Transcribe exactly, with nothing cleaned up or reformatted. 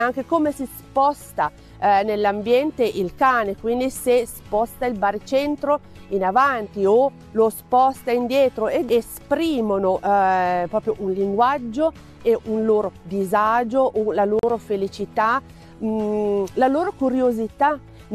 anche come si sposta eh, nell'ambiente il cane, quindi se sposta il baricentro in avanti o lo sposta indietro, ed esprimono eh, proprio un linguaggio e un loro disagio o la loro felicità, mh, la loro curiosità